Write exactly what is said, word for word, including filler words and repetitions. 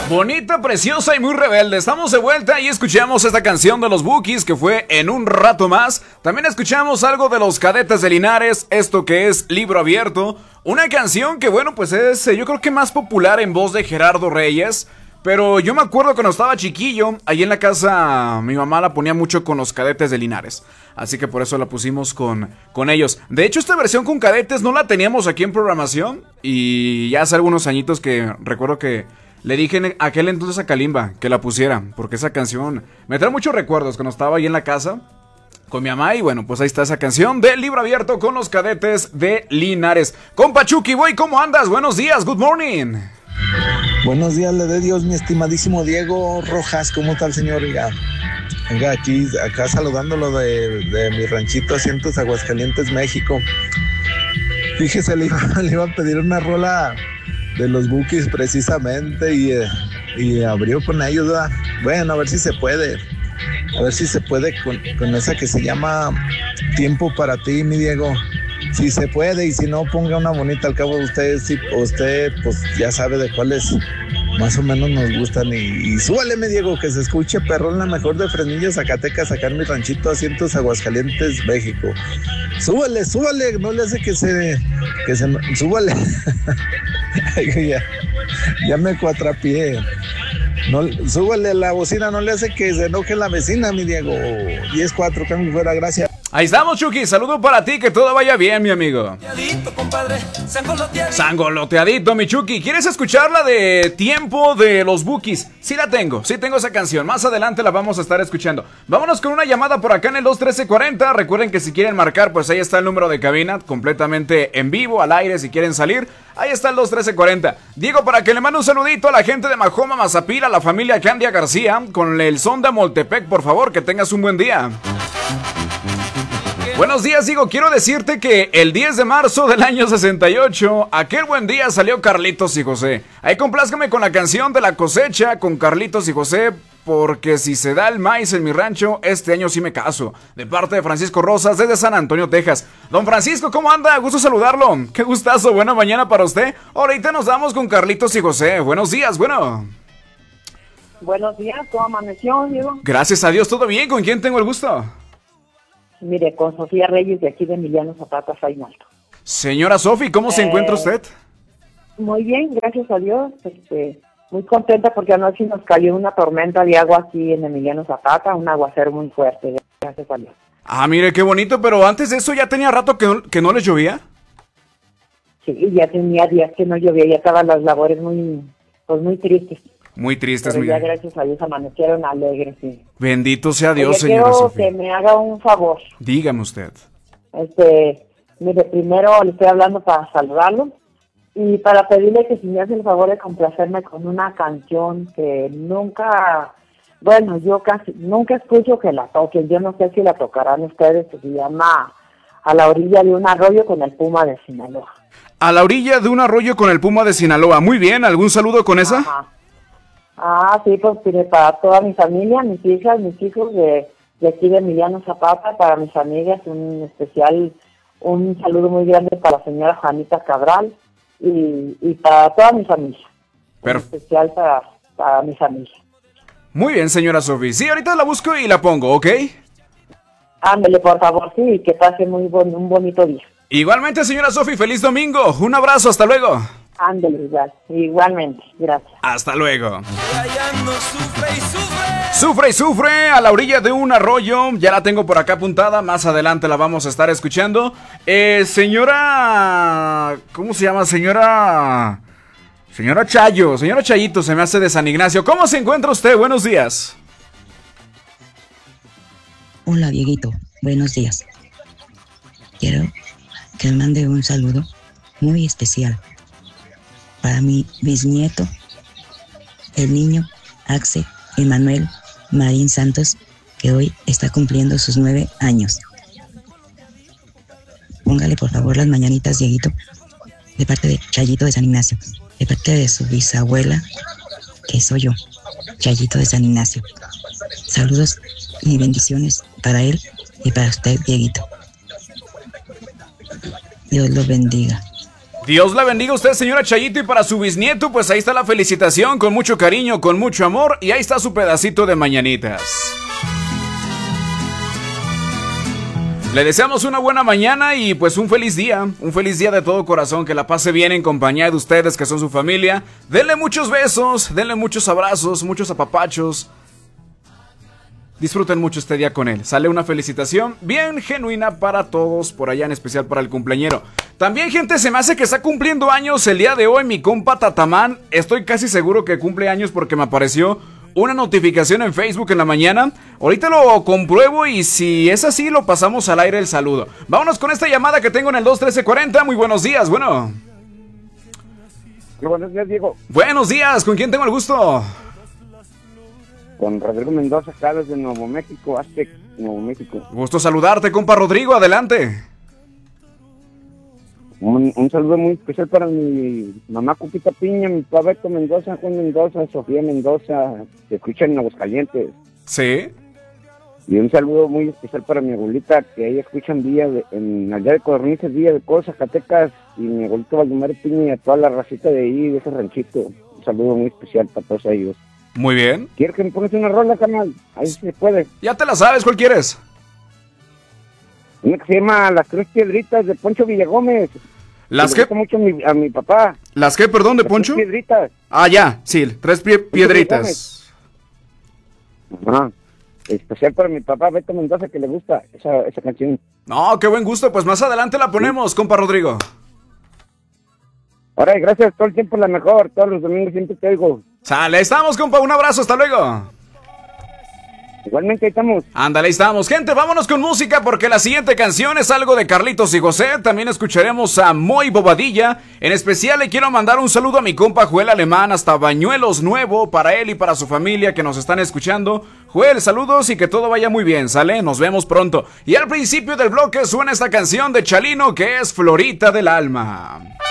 Bonita, preciosa y muy rebelde. Estamos de vuelta y escuchamos esta canción de los Bukis, que fue En un rato más. También escuchamos algo de los Cadetes de Linares, esto que es Libro Abierto. Una canción que, bueno, pues es yo creo que más popular en voz de Gerardo Reyes. Pero yo me acuerdo cuando estaba chiquillo, ahí en la casa mi mamá la ponía mucho con los Cadetes de Linares. Así que por eso la pusimos con, con ellos. De hecho, esta versión con Cadetes no la teníamos aquí en programación. Y ya hace algunos añitos que recuerdo que le dije en aquel entonces a Kalimba que la pusiera, porque esa canción me trae muchos recuerdos cuando estaba ahí en la casa con mi mamá. Y bueno, pues ahí está esa canción de Libro Abierto con los Cadetes de Linares. Compa Chucky Boy, ¿cómo andas? Buenos días, good morning. Buenos días, le dé Dios, mi estimadísimo Diego Rojas. ¿Cómo está el señor? Oiga, venga, aquí, acá saludándolo de, de mi ranchito Asientos, Aguascalientes, México. Fíjese, le iba, le iba a pedir una rola de los Bukis precisamente y, y abrió con ellos, ¿verdad? Bueno, a ver si se puede. A ver si se puede con, con esa que se llama Tiempo para ti, mi Diego. Si se puede, y si no, ponga una bonita. Al cabo de usted, si usted pues ya sabe de cuáles más o menos nos gustan. Y, y súbale, mi Diego, que se escuche perrón, la mejor de Fresnillo, Zacatecas, sacar mi ranchito Asientos, Aguascalientes, México. Súbale, súbale, no le hace que se, que se, súbale. ya, ya me cuatrapié. No, súbale la bocina, no le hace que se enoje la vecina, mi Diego. diez cuatro, cambio fuera, gracias. Ahí estamos, Chucky, saludo para ti, que todo vaya bien, mi amigo. Sangoloteadito, mi Chucky. ¿Quieres escuchar la de Tiempo de los Bukis? Sí la tengo, sí tengo esa canción. Más adelante la vamos a estar escuchando. Vámonos con una llamada por acá en el dos trece cuarenta. Recuerden que si quieren marcar, pues ahí está el número de cabina, completamente en vivo, al aire, si quieren salir. Ahí está el dos trece cuarenta. Diego, para que le mande un saludito a la gente de Majoma, Mazapil, a la familia Candia García, con el son de Moltepec, por favor, que tengas un buen día. Buenos días, Diego, quiero decirte que el diez de marzo del año sesenta y ocho, aquel buen día salió Carlitos y José. Ahí complázcame con la canción de la cosecha con Carlitos y José, porque si se da el maíz en mi rancho, este año sí me caso. De parte de Francisco Rosas, desde San Antonio, Texas. Don Francisco, ¿cómo anda? Gusto saludarlo. Qué gustazo, buena mañana para usted. Ahorita nos damos con Carlitos y José. Buenos días, bueno. Buenos días, ¿cómo amaneció, Diego? Gracias a Dios, ¿todo bien? ¿Con quién tengo el gusto? Mire, con Sofía Reyes de aquí de Emiliano Zapata, Fainalto. Señora Sofi, ¿cómo eh, se encuentra usted? Muy bien, gracias a Dios. Este, muy contenta porque anoche nos cayó una tormenta de agua aquí en Emiliano Zapata, un aguacero muy fuerte, gracias a Dios. Ah, mire, qué bonito, pero antes de eso ya tenía rato que no, que no les llovía. Sí, ya tenía días que no llovía, ya estaban las labores muy, pues muy tristes. Muy tristes, pero muy ya gracias a Dios amanecieron alegres, sí. Bendito sea Dios, Oye, señora quiero Sofía. que me haga un favor. Dígame usted. Este, mire, primero le estoy hablando para saludarlo y para pedirle que si me hace el favor de complacerme con una canción que nunca, bueno, yo casi nunca escucho que la toquen. Yo no sé si la tocarán ustedes, que se llama A la orilla de un arroyo con el Puma de Sinaloa. A la orilla de un arroyo con el Puma de Sinaloa. Muy bien, ¿algún saludo con esa? Ajá. Ah, sí, pues mire, para toda mi familia, mis hijas, mis hijos de, de aquí de Emiliano Zapata, para mis amigas, un especial, un saludo muy grande para la señora Juanita Cabral y, y para toda mi familia. Perf- un especial para, para mi familia. Muy bien, señora Sofía. Sí, ahorita la busco y la pongo, ¿ok? Ándele, por favor, sí, y que pase muy bon- un bonito día. Igualmente, señora Sofía, feliz domingo. Un abrazo, hasta luego. Ándale, igual, igualmente, gracias. Hasta luego. Sufre y sufre a la orilla de un arroyo. Ya la tengo por acá apuntada. Más adelante la vamos a estar escuchando. Eh, señora... ¿Cómo se llama? Señora... Señora Chayo. Señora Chayito, se me hace de San Ignacio. ¿Cómo se encuentra usted? Buenos días. Hola, Dieguito. Buenos días. Quiero que me mande un saludo muy especial para mi bisnieto, el niño Axel Emanuel Marín Santos, que hoy está cumpliendo sus nueve años. Póngale por favor las mañanitas, Dieguito, de parte de Chayito de San Ignacio, de parte de su bisabuela, que soy yo, Chayito de San Ignacio. Saludos y bendiciones para él y para usted, Dieguito. Dios lo bendiga. Dios la bendiga a usted, señora Chayito, y para su bisnieto, pues ahí está la felicitación, con mucho cariño, con mucho amor, y ahí está su pedacito de mañanitas. Le deseamos una buena mañana y pues un feliz día, un feliz día de todo corazón, que la pase bien en compañía de ustedes que son su familia. Denle muchos besos, denle muchos abrazos, muchos apapachos. Disfruten mucho este día con él. Sale una felicitación bien genuina para todos, por allá en especial para el cumpleañero. También, gente, se me hace que está cumpliendo años el día de hoy mi compa Tatamán. Estoy casi seguro que cumple años porque me apareció una notificación en Facebook en la mañana. Ahorita lo compruebo y si es así lo pasamos al aire el saludo. Vámonos con esta llamada que tengo en el dos trece cuarenta. Muy buenos días, bueno. Buenos días, Diego. Buenos días, ¿con quién tengo el gusto? Con Rodrigo Mendoza, acá desde Nuevo México, Aztec, Nuevo México. Gusto saludarte, compa Rodrigo, adelante. Un, un saludo muy especial para mi mamá Cupita Piña, mi papá Beto Mendoza, Juan Mendoza, Sofía Mendoza, que escuchan en Aguascalientes. Sí. Y un saludo muy especial para mi abuelita, que ella escucha en día de, en allá de Codornices, Día de Cosas, Zacatecas, y mi abuelito Valdemar Piña y a toda la racita de ahí, de ese ranchito. Un saludo muy especial para todos ellos. Muy bien. ¿Quieres que me pongas una rola, canal? Ahí se puede. Ya te la sabes, ¿cuál quieres? Una que se llama Las Tres Piedritas de Poncho Villagómez. ¿Las que? qué? Mucho a mi, a mi papá. ¿Las qué, perdón, de Las Poncho? Tres Piedritas. Ah, ya, sí, tres pie piedritas. Ajá. Especial para mi papá Beto Mendoza, que le gusta esa, esa canción. No, qué buen gusto, pues más adelante la ponemos, ¿sí? Compa Rodrigo. Ahora, gracias, todo el tiempo la mejor, todos los domingos siempre te oigo. Sale, estamos, compa, un abrazo, hasta luego. Igualmente, ahí estamos. Ándale, ahí estamos. Gente, vámonos con música porque la siguiente canción es algo de Carlitos y José. También escucharemos a Moy Bobadilla. En especial le quiero mandar un saludo a mi compa Joel Alemán hasta Bañuelos Nuevo, para él y para su familia que nos están escuchando. Joel, saludos y que todo vaya muy bien, ¿sale? Nos vemos pronto. Y al principio del bloque suena esta canción de Chalino que es Florita del Alma.